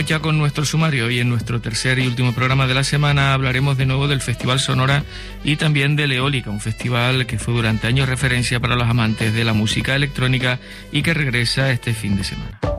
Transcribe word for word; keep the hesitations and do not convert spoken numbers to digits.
ya con nuestro sumario y en nuestro tercer y último programa de la semana hablaremos de nuevo del Festival Sonora y también del Eólica, un festival que fue durante años referencia para los amantes de la música electrónica y que regresa este fin de semana.